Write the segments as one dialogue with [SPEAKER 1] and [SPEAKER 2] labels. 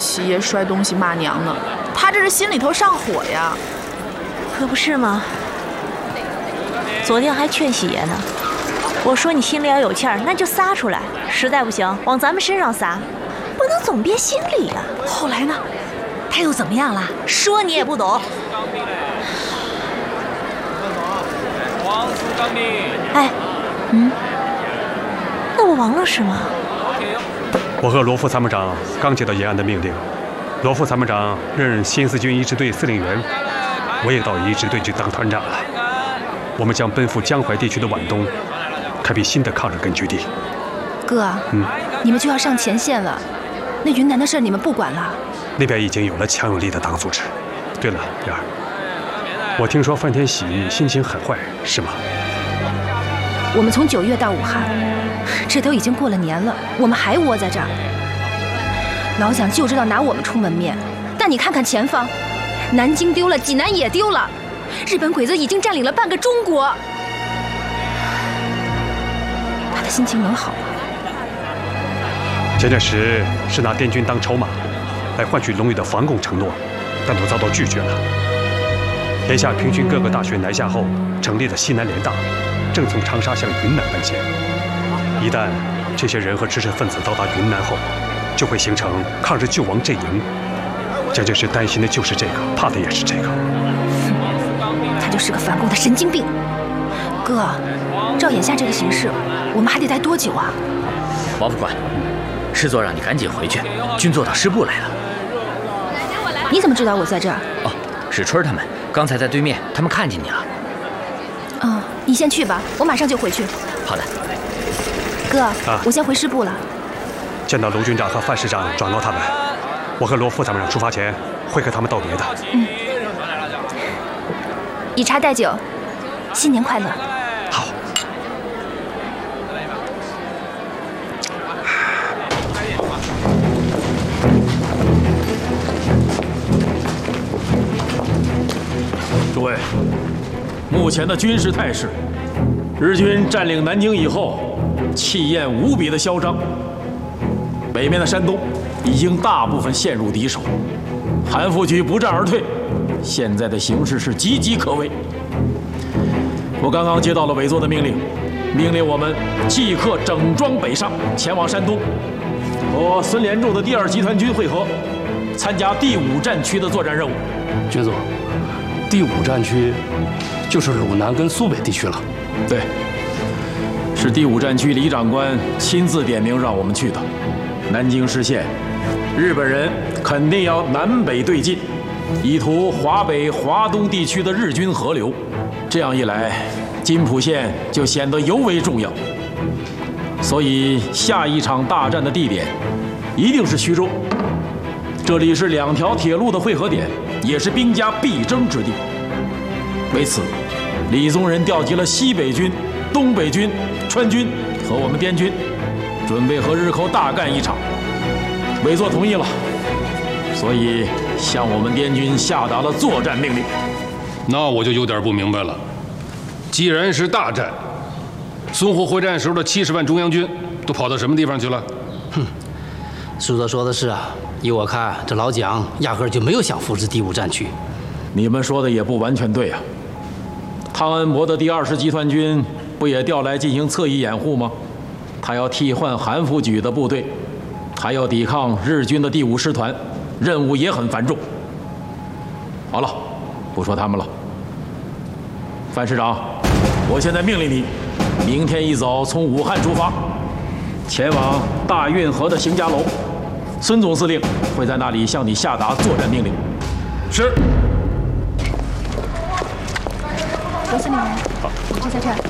[SPEAKER 1] 七爷摔东西骂娘呢，他这是心里头上火呀。
[SPEAKER 2] 可不是吗？昨天还劝喜爷呢，我说你心里要有气儿，那就撒出来，实在不行往咱们身上撒，不能总憋心里呀。
[SPEAKER 1] 后来呢？
[SPEAKER 2] 他又怎么样了？说你也不懂。哎，那我亡了是吗？
[SPEAKER 3] 我和罗副参谋长刚接到延安的命令，罗副参谋长任新四军一支队司令员，我也到一支队去当团长了。我们将奔赴江淮地区的皖东，开辟新的抗日根据地。
[SPEAKER 4] 哥，你们就要上前线了，那云南的事儿你们不管了？
[SPEAKER 3] 那边已经有了强有力的党组织。对了，燕儿，我听说范天喜心情很坏，是吗？
[SPEAKER 4] 我们从9月到武汉，这都已经过了年了，我们还窝在这儿。老蒋就知道拿我们充门面，但你看看前方，南京丢了，济南也丢了，日本鬼子已经占领了半个中国，他的心情能好吗？
[SPEAKER 3] 蒋介石是拿滇军当筹码，来换取龙宇的防共承诺，但都遭到拒绝了。眼下平均各个大学南下后，成立了西南联大，正从长沙向云南搬迁。一旦这些人和知识分子到达云南后，就会形成抗日救亡阵营。蒋介石担心的就是这个，怕的也是这个。
[SPEAKER 4] 他就是个反共的神经病。哥，照眼下这个形势，我们还得待多久啊？
[SPEAKER 5] 王副官，师座让你赶紧回去，军座到师部来了。
[SPEAKER 4] 你怎么知道我在这儿？
[SPEAKER 5] 哦，史春他们刚才在对面，他们看见你了。
[SPEAKER 4] 你先去吧，我马上就回去。
[SPEAKER 5] 好的。
[SPEAKER 4] 哥，我先回师部了。
[SPEAKER 3] 见到卢军长和范师长转告他们，我和罗副参谋长出发前会和他们道别的。
[SPEAKER 4] 以茶代酒，新年快乐。
[SPEAKER 3] 好。
[SPEAKER 6] 诸位，目前的军事态势，日军占领南京以后，气焰无比的嚣张。北面的山东已经大部分陷入敌手，韩复榘不战而退，现在的形势是岌岌可危。我刚刚接到了委座的命令，命令我们即刻整装北上，前往山东，和孙连仲的第2集团军会合，参加第5战区的作战任务。
[SPEAKER 7] 军座，第5战区就是鲁南跟苏北地区了。
[SPEAKER 6] 对，是第5战区李长官亲自点名让我们去的。南京市县，日本人肯定要南北对进，以图华北、华东地区的日军合流。这样一来，津浦线就显得尤为重要。所以下一场大战的地点一定是徐州，这里是2条铁路的汇合点，也是兵家必争之地。为此，李宗仁调集了西北军、东北军、川军和我们滇军，准备和日寇大干一场。委座同意了，所以向我们滇军下达了作战命令。
[SPEAKER 7] 那我就有点不明白了，既然是大战，淞沪会战时候的70万中央军都跑到什么地方去了？
[SPEAKER 8] 师座说的是啊，依我看，这老蒋压根儿就没有想复制第5战区。
[SPEAKER 6] 你们说的也不完全对啊。汤恩伯的第20集团军不也调来进行侧翼掩护吗？他要替换韩复榘的部队，还要抵抗日军的第5师团，任务也很繁重。好了，不说他们了。范师长，我现在命令你，明天一早从武汉出发，前往大运河的邢家楼，孙总司令会在那里向你下达作战命令。
[SPEAKER 7] 是。
[SPEAKER 4] 罗司令员，我就在这儿。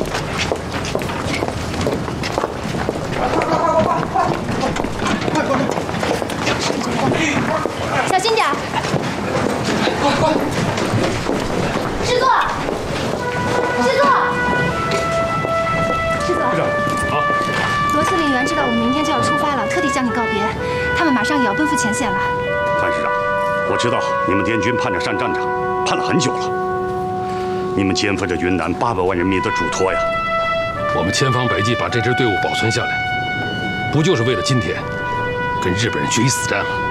[SPEAKER 4] 小心点！快！师座，师座，师座。
[SPEAKER 7] 好。
[SPEAKER 4] 罗司令员知道我们明天就要出发了，特地向你告别。他们马上也要奔赴前线了。
[SPEAKER 9] 范师长，我知道你们滇军盼着上战场，盼了很久了。你们肩负着云南800万人民的嘱托呀！
[SPEAKER 7] 我们千方百计把这支队伍保存下来，不就是为了今天跟日本人决一死战吗？